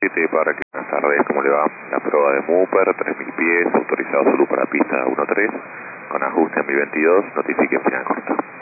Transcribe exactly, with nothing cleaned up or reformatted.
siete para que buenas tardes, ¿cómo le va? La prueba de Mooper, tres mil pies, autorizado solo para pista uno tres, con ajuste en mil veintidós, notifique final corta.